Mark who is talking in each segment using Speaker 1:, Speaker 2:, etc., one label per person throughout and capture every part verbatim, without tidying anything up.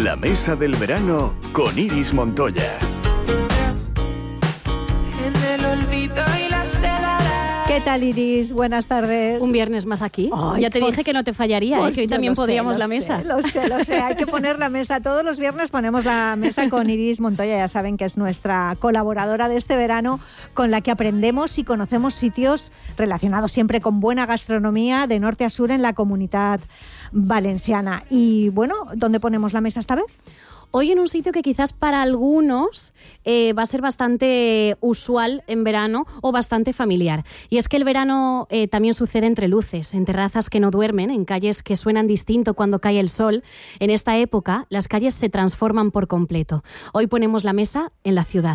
Speaker 1: La mesa del verano con Iris Montoya.
Speaker 2: En el olvido y las telarañas.
Speaker 3: ¿Qué tal, Iris? Buenas tardes.
Speaker 4: Un viernes más aquí.
Speaker 3: Ay,
Speaker 4: ya te
Speaker 3: por...
Speaker 4: dije que no te fallaría, ¿eh? Que hoy también podríamos la mesa.
Speaker 3: Sé, lo sé, lo sé. Hay que poner la mesa. Todos los viernes ponemos la mesa con Iris Montoya. Ya saben que es nuestra colaboradora de este verano, con la que aprendemos y conocemos sitios relacionados siempre con buena gastronomía de norte a sur en la Comunitat Valenciana. Y bueno, ¿dónde ponemos la mesa esta vez?
Speaker 4: Hoy en un sitio que quizás para algunos eh, va a ser bastante usual en verano o bastante familiar. Y es que el verano eh, también sucede entre luces, en terrazas que no duermen, en calles que suenan distinto cuando cae el sol. En esta época, las calles se transforman por completo. Hoy ponemos la mesa en la ciudad.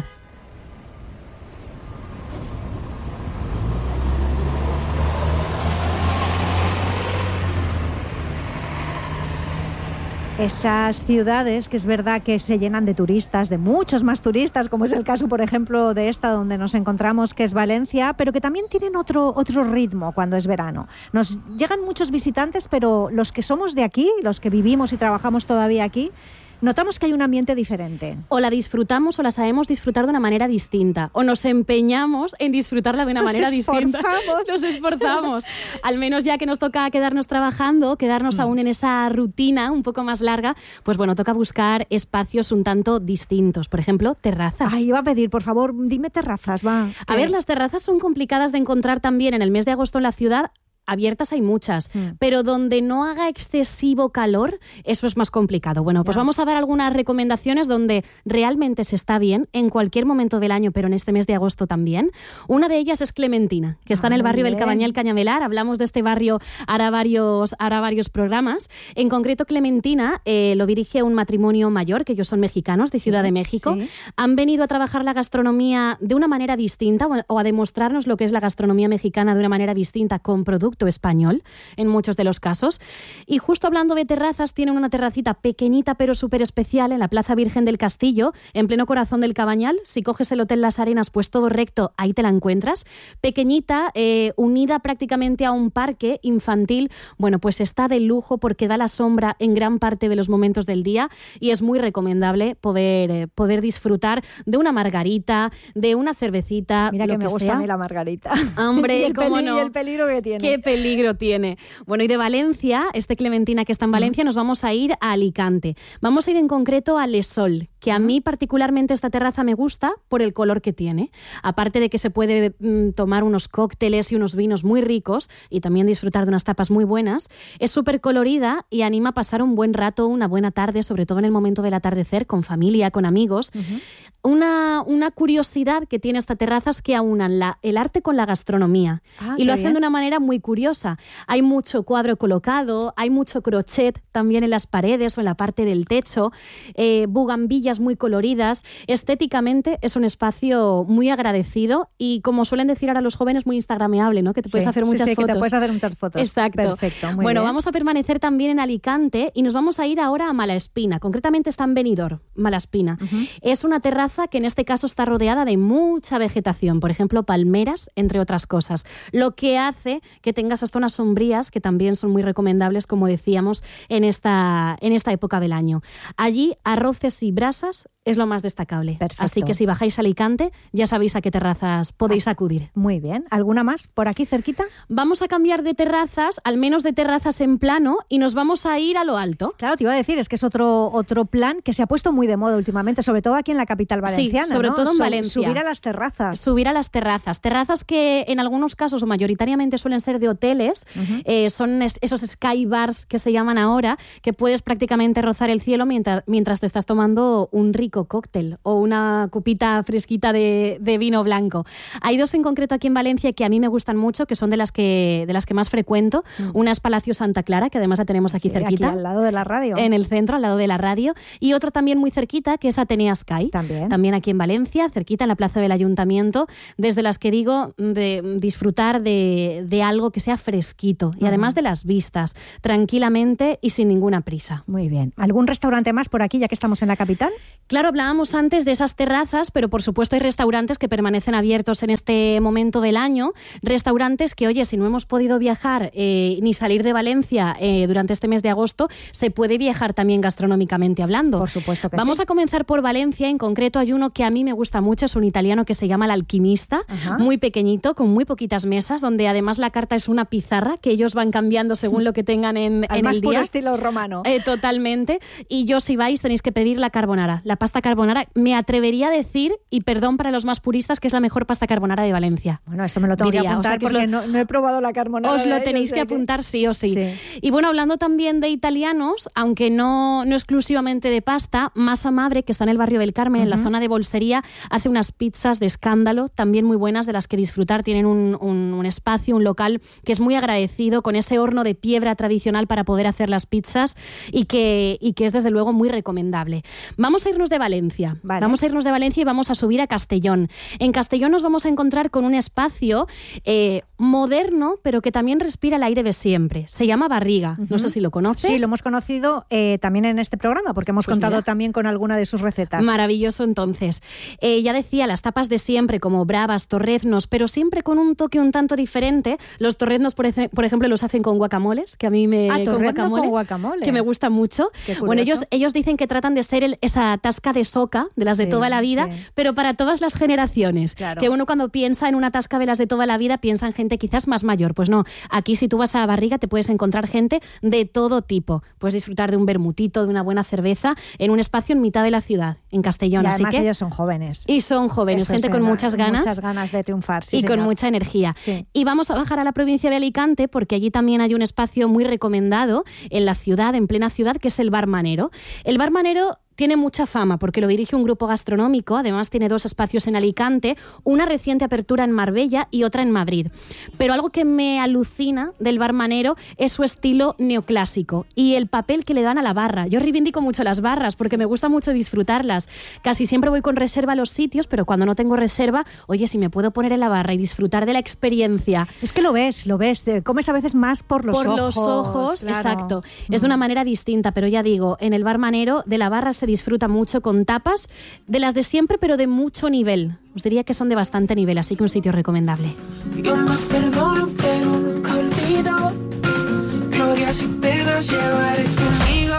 Speaker 3: Esas ciudades que es verdad que se llenan de turistas, de muchos más turistas, como es el caso, por ejemplo, de esta donde nos encontramos, que es Valencia, pero que también tienen otro, otro ritmo cuando es verano. Nos llegan muchos visitantes, pero los que somos de aquí, los que vivimos y trabajamos todavía aquí, notamos que hay un ambiente diferente.
Speaker 4: O la disfrutamos o la sabemos disfrutar de una manera distinta. O nos empeñamos en disfrutarla de una
Speaker 3: nos
Speaker 4: manera distinta.
Speaker 3: Esforzamos.
Speaker 4: Nos esforzamos. Al menos ya que nos toca quedarnos trabajando, quedarnos mm. aún en esa rutina un poco más larga, pues bueno, toca buscar espacios un tanto distintos. Por ejemplo, terrazas.
Speaker 3: Ay, iba a pedir, por favor, dime terrazas, va.
Speaker 4: A ver, las terrazas son complicadas de encontrar también en el mes de agosto en la ciudad. Abiertas hay muchas, mm. pero donde no haga excesivo calor, eso es más complicado. Bueno, pues ya. Vamos a dar algunas recomendaciones donde realmente se está bien en cualquier momento del año, pero en este mes de agosto también. Una de ellas es Clementina, que está ah, en el barrio del Cabanyal Cañamelar. Hablamos de este barrio hará varios, hará varios programas. En concreto, Clementina eh, lo dirige un matrimonio mayor, que ellos son mexicanos, de sí, Ciudad de México. Sí. Han venido a trabajar la gastronomía de una manera distinta o a demostrarnos lo que es la gastronomía mexicana de una manera distinta con productos español en muchos de los casos. Y justo hablando de terrazas, tienen una terracita pequeñita pero súper especial en la Plaza Virgen del Castillo, en pleno corazón del Cabanyal. Si coges el Hotel Las Arenas, pues todo recto, ahí te la encuentras. Pequeñita, eh, unida prácticamente a un parque infantil. Bueno, pues está de lujo porque da la sombra en gran parte de los momentos del día y es muy recomendable poder, eh, poder disfrutar de una margarita, de una cervecita.
Speaker 3: Mira
Speaker 4: lo
Speaker 3: que me
Speaker 4: que
Speaker 3: gusta
Speaker 4: sea.
Speaker 3: a mí la margarita.
Speaker 4: Hombre,
Speaker 3: y, el
Speaker 4: cómo
Speaker 3: peli-
Speaker 4: no.
Speaker 3: y el peligro que tiene.
Speaker 4: Qué peligro tiene. Bueno, y de Valencia, este Clementina que está en Valencia, nos vamos a ir a Alicante. Vamos a ir en concreto a Les Sol, que a mí particularmente esta terraza me gusta por el color que tiene. Aparte de que se puede mm, tomar unos cócteles y unos vinos muy ricos y también disfrutar de unas tapas muy buenas, es súper colorida y anima a pasar un buen rato, una buena tarde, sobre todo en el momento del atardecer, con familia, con amigos. Uh-huh. Una, una curiosidad que tiene esta terraza es que aunan la, el arte con la gastronomía.
Speaker 3: Ah,
Speaker 4: y lo hacen
Speaker 3: bien.
Speaker 4: de una manera muy curiosa. Hay mucho cuadro colocado, hay mucho crochet también en las paredes o en la parte del techo, eh, bugambillas muy coloridas. Estéticamente es un espacio muy agradecido y, como suelen decir ahora los jóvenes, muy instagrameable, ¿no? Que te puedes
Speaker 3: sí,
Speaker 4: hacer
Speaker 3: sí,
Speaker 4: muchas
Speaker 3: sí,
Speaker 4: fotos.
Speaker 3: Que te puedes hacer muchas fotos.
Speaker 4: Exacto.
Speaker 3: Perfecto, muy
Speaker 4: bueno,
Speaker 3: bien.
Speaker 4: vamos a permanecer también en Alicante y nos vamos a ir ahora a Malaspina. Concretamente está en Benidorm, Malaspina. Uh-huh. Es una terraza que en este caso está rodeada de mucha vegetación, por ejemplo, palmeras, entre otras cosas, lo que hace que tengas hasta unas sombrías que también son muy recomendables, como decíamos, en esta, en esta época del año. Allí, arroces y brasas es lo más destacable.
Speaker 3: Perfecto.
Speaker 4: Así que si bajáis a Alicante, ya sabéis a qué terrazas podéis acudir.
Speaker 3: Muy bien. ¿Alguna más por aquí cerquita?
Speaker 4: Vamos a cambiar de terrazas, al menos de terrazas en plano, y nos vamos a ir a lo alto.
Speaker 3: Claro, te iba a decir, es que es otro, otro plan que se ha puesto muy de moda últimamente, sobre todo aquí en la capital valenciana.
Speaker 4: Sí, sobre
Speaker 3: ¿no?
Speaker 4: todo en
Speaker 3: Sub-
Speaker 4: Valencia.
Speaker 3: Subir a las terrazas.
Speaker 4: Subir a las terrazas. Terrazas que en algunos casos o mayoritariamente suelen ser de hoteles. Uh-huh. Eh, son es, esos sky bars que se llaman ahora, que puedes prácticamente rozar el cielo mientras, mientras te estás tomando un rico cóctel o una copita fresquita de, de vino blanco. Hay dos en concreto aquí en Valencia que a mí me gustan mucho, que son de las que, de las que más frecuento. Uh-huh. Una es Palacio Santa Clara, que además la tenemos aquí
Speaker 3: sí,
Speaker 4: cerquita.
Speaker 3: Aquí al lado de la radio.
Speaker 4: En el centro, al lado de la radio. Y otra también muy cerquita, que es Atenea Sky.
Speaker 3: También.
Speaker 4: También aquí en Valencia, cerquita en la plaza del Ayuntamiento, desde las que digo de disfrutar de, de algo que sea fresquito y uh-huh. además de las vistas, tranquilamente y sin ninguna prisa.
Speaker 3: Muy bien. ¿Algún restaurante más por aquí, ya que estamos en la capital?
Speaker 4: Claro, hablábamos antes de esas terrazas, pero por supuesto hay restaurantes que permanecen abiertos en este momento del año. Restaurantes que, oye, si no hemos podido viajar eh, ni salir de Valencia eh, durante este mes de agosto, se puede viajar también gastronómicamente hablando.
Speaker 3: Por supuesto que
Speaker 4: Vamos
Speaker 3: sí.
Speaker 4: a comenzar por Valencia. En concreto hay uno que a mí me gusta mucho, es un italiano que se llama El Alquimista, Ajá. muy pequeñito, con muy poquitas mesas, donde además la carta es una pizarra que ellos van cambiando según lo que tengan en, en
Speaker 3: más
Speaker 4: el día.
Speaker 3: Puro estilo romano.
Speaker 4: Eh, totalmente. Y yo, si vais, tenéis que pedir la carbonara. La pasta carbonara, me atrevería a decir, y perdón para los más puristas, que es la mejor pasta carbonara de Valencia.
Speaker 3: Bueno, eso me lo tengo
Speaker 4: Diría,
Speaker 3: que apuntar,
Speaker 4: o sea, que
Speaker 3: porque
Speaker 4: lo,
Speaker 3: no, no he probado la carbonara.
Speaker 4: Os lo
Speaker 3: de
Speaker 4: tenéis
Speaker 3: ellos,
Speaker 4: que
Speaker 3: ¿eh?
Speaker 4: apuntar sí o sí.
Speaker 3: sí.
Speaker 4: Y bueno, hablando también de italianos, aunque no, no exclusivamente de pasta, Masa Madre, que está en el barrio del Carmen, uh-huh. en la zona de Bolsería, hace unas pizzas de escándalo, también muy buenas, de las que disfrutar. Tienen un, un, un espacio, un local que es muy agradecido, con ese horno de piedra tradicional para poder hacer las pizzas y que, y que es desde luego muy recomendable. Vamos a irnos de Valencia. Vale. Vamos a irnos de Valencia y vamos a subir a Castellón. En Castellón nos vamos a encontrar con un espacio eh, moderno, pero que también respira el aire de siempre. Se llama Barriga. Uh-huh. No sé si lo conoces.
Speaker 3: Sí, lo hemos conocido eh, también en este programa, porque hemos pues contado mira. también con alguna de sus recetas.
Speaker 4: Maravilloso, entonces. Eh, ya decía, las tapas de siempre, como bravas, torreznos, pero siempre con un toque un tanto diferente. Los torreznos, por, ej- por ejemplo, los hacen con guacamoles, que a mí me...
Speaker 3: Ah,
Speaker 4: con
Speaker 3: guacamole, con guacamole.
Speaker 4: Que me gusta mucho. Bueno, ellos, ellos dicen que tratan de ser el, esa tasca de soca, de las de sí, toda la vida, sí. pero para todas las generaciones. Claro. Que uno cuando piensa en una tasca de las de toda la vida, piensa en gente quizás más mayor. Pues no, aquí si tú vas a Barriga te puedes encontrar gente de todo tipo. Puedes disfrutar de un vermutito, de una buena cerveza, en un espacio en mitad de la ciudad, en Castellón.
Speaker 3: Y además
Speaker 4: Así que,
Speaker 3: ellos son jóvenes.
Speaker 4: Y son jóvenes, Eso gente con muchas ganas.
Speaker 3: Muchas ganas de triunfar. Sí,
Speaker 4: y
Speaker 3: señor.
Speaker 4: con mucha energía.
Speaker 3: Sí.
Speaker 4: Y vamos a bajar a la provincia de Alicante, porque allí también hay un espacio muy recomendado en la ciudad, en plena ciudad, que es el Bar Manero. El Bar Manero tiene mucha fama porque lo dirige un grupo gastronómico, además tiene dos espacios en Alicante, una reciente apertura en Marbella y otra en Madrid. Pero algo que me alucina del Bar Manero es su estilo neoclásico y el papel que le dan a la barra. Yo reivindico mucho las barras porque sí. me gusta mucho disfrutarlas. Casi siempre voy con reserva a los sitios, pero cuando no tengo reserva, oye, si me puedo poner en la barra y disfrutar de la experiencia.
Speaker 3: Es que lo ves, lo ves, comes a veces más por los
Speaker 4: por
Speaker 3: ojos.
Speaker 4: Por los ojos,
Speaker 3: claro.
Speaker 4: exacto. Mm. Es de una manera distinta, pero ya digo, en el Bar Manero de la barra se disfruta mucho con tapas de las de siempre, pero de mucho nivel. Os diría que son de bastante nivel, así que un sitio recomendable.
Speaker 2: Yo me perdono, pero nunca olvido. Glorias y penas llevaré conmigo.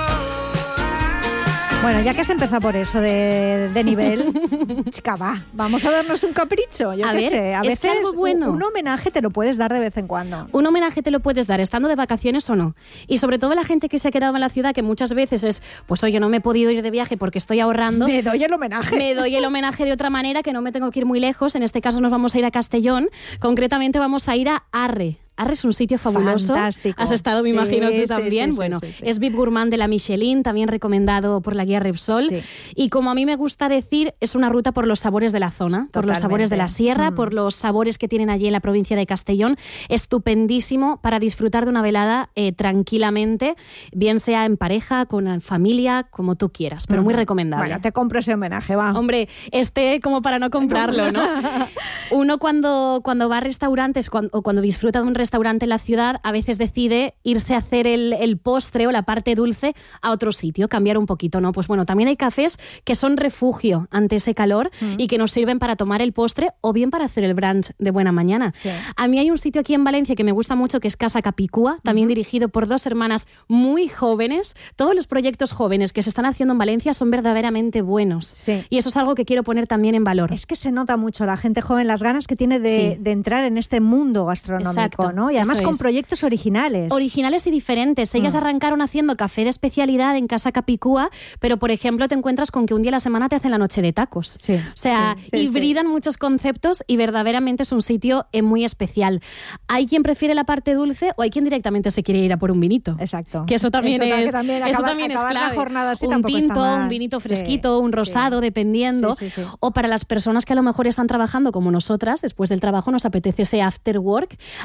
Speaker 3: Bueno, ya que has empezado por eso de, de nivel, chica, va, vamos a darnos un capricho. Yo
Speaker 4: a
Speaker 3: qué
Speaker 4: ver,
Speaker 3: sé, a
Speaker 4: es
Speaker 3: veces
Speaker 4: algo bueno.
Speaker 3: un, un homenaje te lo puedes dar de vez en cuando.
Speaker 4: Un homenaje te lo puedes dar estando de vacaciones o no. Y sobre todo la gente que se ha quedado en la ciudad, que muchas veces es, pues oye, no me he podido ir de viaje porque estoy ahorrando.
Speaker 3: Me doy el homenaje.
Speaker 4: Me doy el homenaje de otra manera, que no me tengo que ir muy lejos. En este caso nos vamos a ir a Castellón. Concretamente vamos a ir a Arre. Arre es un sitio fabuloso.
Speaker 3: Fantástico.
Speaker 4: Has estado, me
Speaker 3: sí,
Speaker 4: imagino, tú
Speaker 3: sí,
Speaker 4: también.
Speaker 3: Sí, sí,
Speaker 4: bueno,
Speaker 3: sí, sí, sí.
Speaker 4: es V I P Gourmand de la Michelin, también recomendado por la guía Repsol. Sí. Y como a mí me gusta decir, es una ruta por los sabores de la zona, por
Speaker 3: Totalmente.
Speaker 4: los sabores de la sierra, mm. por los sabores que tienen allí en la provincia de Castellón. Estupendísimo para disfrutar de una velada eh, tranquilamente, bien sea en pareja, con familia, como tú quieras, pero mm. muy recomendable.
Speaker 3: Bueno, te compro ese homenaje, va.
Speaker 4: Hombre, este como para no comprarlo, ¿no? Uno cuando, cuando va a restaurantes cuando, o cuando disfruta de un restaurante en la ciudad, a veces decide irse a hacer el, el postre o la parte dulce a otro sitio, cambiar un poquito, ¿no? Pues bueno, también hay cafés que son refugio ante ese calor mm. y que nos sirven para tomar el postre o bien para hacer el brunch de buena mañana.
Speaker 3: Sí.
Speaker 4: A mí hay un sitio aquí en Valencia que me gusta mucho, que es Casa Capicúa, también mm-hmm. dirigido por dos hermanas muy jóvenes. Todos los proyectos jóvenes que se están haciendo en Valencia son verdaderamente buenos.
Speaker 3: Sí.
Speaker 4: Y eso es algo que quiero poner también en valor.
Speaker 3: Es que se nota mucho la gente joven, las ganas que tiene de,
Speaker 4: sí.
Speaker 3: de entrar en este mundo gastronómico,
Speaker 4: Exacto,
Speaker 3: ¿no? Y además con
Speaker 4: es.
Speaker 3: proyectos originales.
Speaker 4: Originales y diferentes. Ellas mm. arrancaron haciendo café de especialidad en Casa Capicúa, pero por ejemplo te encuentras con que un día a la semana te hacen la noche de tacos.
Speaker 3: Sí,
Speaker 4: o sea,
Speaker 3: sí, sí,
Speaker 4: hibridan
Speaker 3: sí.
Speaker 4: muchos conceptos y verdaderamente es un sitio muy especial. Hay quien prefiere la parte dulce o hay quien directamente se quiere ir a por un vinito.
Speaker 3: Exacto.
Speaker 4: Que eso también
Speaker 3: eso
Speaker 4: es,
Speaker 3: que también
Speaker 4: eso
Speaker 3: acabar,
Speaker 4: también es
Speaker 3: acabar
Speaker 4: clave.
Speaker 3: La jornada así
Speaker 4: un tinto,
Speaker 3: está
Speaker 4: un vinito fresquito,
Speaker 3: sí,
Speaker 4: un rosado,
Speaker 3: sí.
Speaker 4: dependiendo.
Speaker 3: Sí, sí, sí.
Speaker 4: O para las personas que a lo mejor están trabajando como nosotras, después del trabajo nos apetece ese after work. Aquí cerquita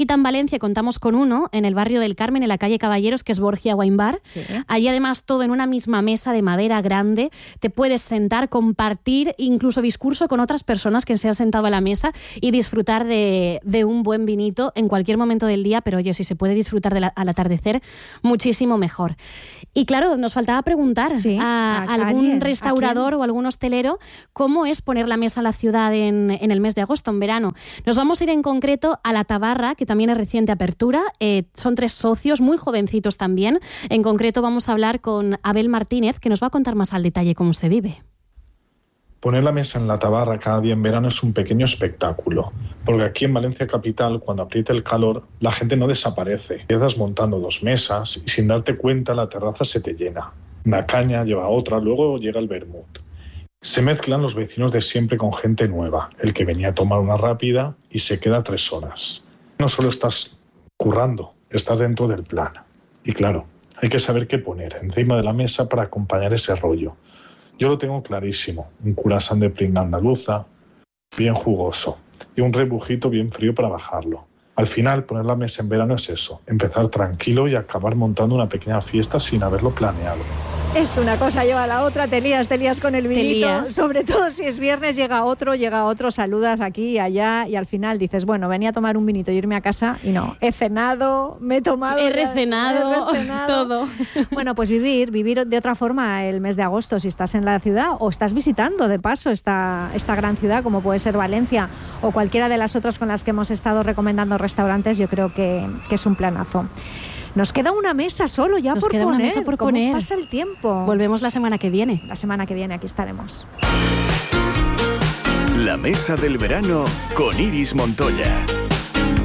Speaker 4: cerquita en Valencia contamos con uno, en el barrio del Carmen, en la calle Caballeros, que es Borgia Wine Bar. Sí. Allí además todo en una misma mesa de madera grande. Te puedes sentar, compartir incluso discurso con otras personas que se han sentado a la mesa y disfrutar de, de un buen vinito en cualquier momento del día, pero oye, si se puede disfrutar de la, al atardecer, muchísimo mejor. Y claro, nos faltaba preguntar sí, a, a algún alguien, restaurador o algún hostelero cómo es poner la mesa en la ciudad en, en el mes de agosto, en verano. Nos vamos a ir en concreto a La Tabarra, que también es reciente apertura. Eh, son tres socios, muy jovencitos también. En concreto vamos a hablar con Abel Martínez, que nos va a contar más al detalle cómo se vive.
Speaker 5: Poner la mesa en La Tabarra cada día en verano es un pequeño espectáculo, porque aquí en Valencia capital, cuando aprieta el calor, la gente no desaparece. Empiezas montando dos mesas y sin darte cuenta la terraza se te llena. Una caña lleva a otra, luego llega el vermut. Se mezclan los vecinos de siempre con gente nueva, el que venía a tomar una rápida y se queda tres horas. No solo estás currando, estás dentro del plan. Y claro, hay que saber qué poner encima de la mesa para acompañar ese rollo. Yo lo tengo clarísimo, un curasán de pringa andaluza, bien jugoso, y un rebujito bien frío para bajarlo. Al final, poner la mesa en verano es eso, empezar tranquilo y acabar montando una pequeña fiesta sin haberlo planeado.
Speaker 3: Es que una cosa lleva a la otra, te lías, te lías con el vinito, sobre todo si es viernes, llega otro, llega otro, saludas aquí y allá y al final dices, bueno, venía a tomar un vinito y irme a casa y no, he cenado, me he tomado...
Speaker 4: He recenado, he recenado. Todo.
Speaker 3: Bueno, pues vivir, vivir de otra forma el mes de agosto, si estás en la ciudad o estás visitando de paso esta, esta gran ciudad como puede ser Valencia o cualquiera de las otras con las que hemos estado recomendando restaurantes, yo creo que, que es un planazo. Nos queda una mesa solo ya
Speaker 4: Nos
Speaker 3: por
Speaker 4: queda
Speaker 3: poner.
Speaker 4: Una mesa por
Speaker 3: ¿Cómo
Speaker 4: poner?
Speaker 3: pasa el tiempo?
Speaker 4: Volvemos la semana que viene.
Speaker 3: La semana que viene aquí estaremos.
Speaker 1: La mesa del verano con Iris Montoya.